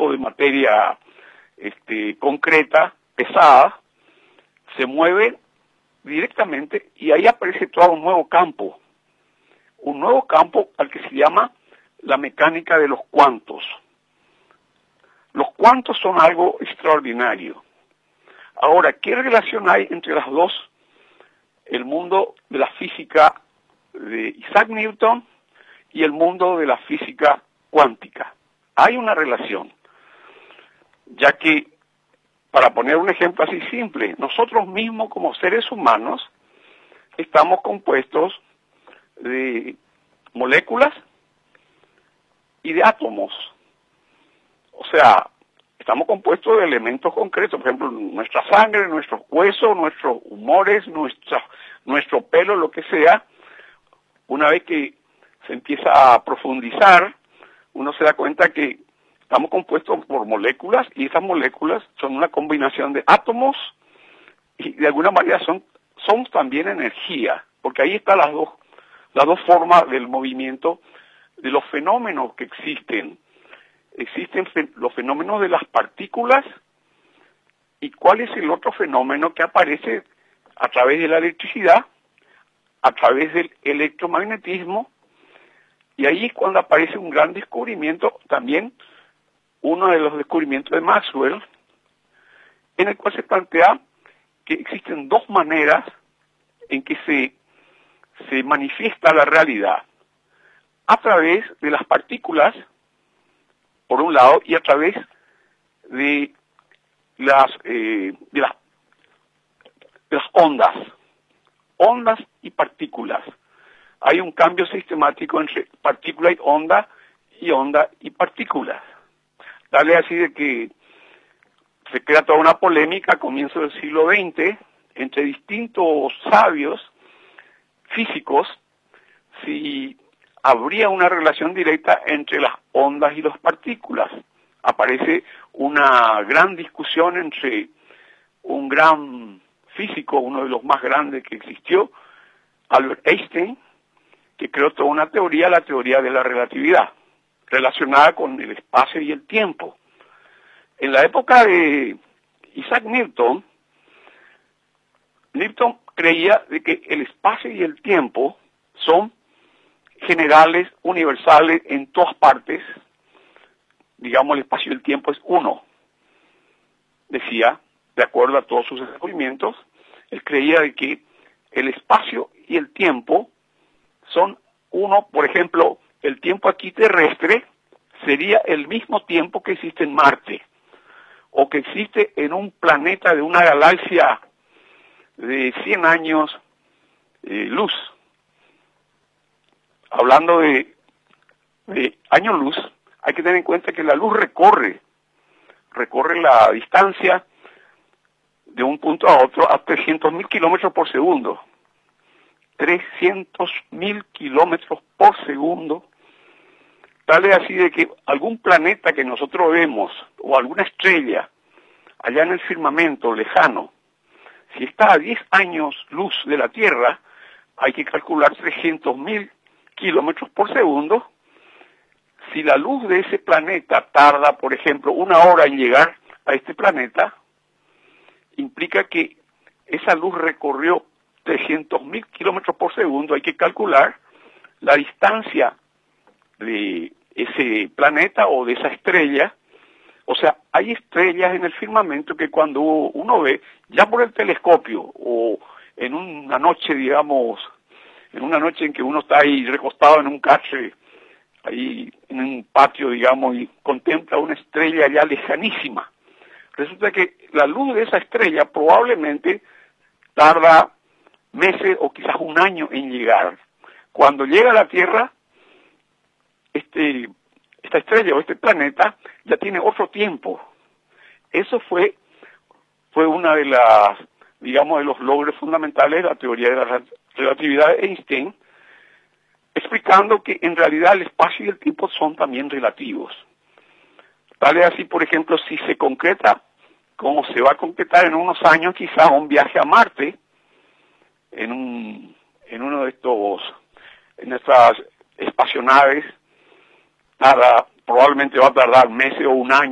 tipo de materia concreta, pesada, se mueve directamente y ahí aparece todo un nuevo campo al que se llama la mecánica de los cuantos. Los cuantos son algo extraordinario. Ahora, ¿qué relación hay entre las dos? El mundo de la física de Isaac Newton y el mundo de la física cuántica. Hay una relación, ya que, para poner un ejemplo así simple, nosotros mismos como seres humanos estamos compuestos de moléculas y de átomos. O sea, estamos compuestos de elementos concretos, por ejemplo, nuestra sangre, nuestros huesos, nuestros humores, nuestro pelo, lo que sea. Una vez que se empieza a profundizar, uno se da cuenta que estamos compuestos por moléculas y esas moléculas son una combinación de átomos y de alguna manera somos también energía, porque ahí están las dos formas del movimiento de los fenómenos que existen. Existen los fenómenos de las partículas y cuál es el otro fenómeno que aparece a través de la electricidad, a través del electromagnetismo, y ahí es cuando aparece un gran descubrimiento, también uno de los descubrimientos de Maxwell, en el cual se plantea que existen dos maneras en que se manifiesta la realidad, a través de las partículas, por un lado, y a través de las ondas y partículas. Hay un cambio sistemático entre partícula y onda y partículas. Dale así de que se crea toda una polémica a comienzos del siglo XX entre distintos sabios físicos si habría una relación directa entre las ondas y las partículas. Aparece una gran discusión entre un gran físico, uno de los más grandes que existió, Albert Einstein, que creó toda una teoría, la teoría de la relatividad, relacionada con el espacio y el tiempo. En la época de Isaac Newton, Newton creía de que el espacio y el tiempo son generales, universales, en todas partes. Digamos, el espacio y el tiempo es uno. Decía, de acuerdo a todos sus descubrimientos, él creía de que el espacio y el tiempo son uno. Por ejemplo, el tiempo aquí terrestre sería el mismo tiempo que existe en Marte, o que existe en un planeta de una galaxia de 100 años luz. Hablando de años luz, hay que tener en cuenta que la luz recorre la distancia de un punto a otro a 300.000 kilómetros por segundo. 300.000 kilómetros por segundo. Tal es así de que algún planeta que nosotros vemos, o alguna estrella, allá en el firmamento lejano, si está a 10 años luz de la Tierra, hay que calcular 300.000 kilómetros por segundo. Si la luz de ese planeta tarda, por ejemplo, 1 hora en llegar a este planeta, implica que esa luz recorrió 300.000 kilómetros por segundo. Hay que calcular la distancia de ese planeta o de esa estrella. O sea, hay estrellas en el firmamento que cuando uno ve, ya por el telescopio o en una noche, digamos, en una noche en que uno está ahí recostado en un catre, ahí en un patio, digamos, y contempla una estrella ya lejanísima, resulta que la luz de esa estrella probablemente tarda meses o quizás 1 año en llegar. Cuando llega a la Tierra, esta estrella o este planeta ya tiene otro tiempo. Eso fue una de las, digamos, de los logros fundamentales de la teoría de la relatividad de Einstein, explicando que en realidad el espacio y el tiempo son también relativos. Tal es así, por ejemplo, si se concreta, como se va a concretar en unos años, quizás un viaje a Marte, en estas espacionaves, probablemente va a tardar meses o 1 año.